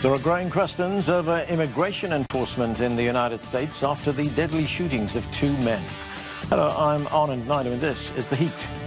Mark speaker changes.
Speaker 1: There are growing questions over immigration enforcement in the United States after the deadly shootings of two men. Hello, I'm Anand Naidu and this is The Heat.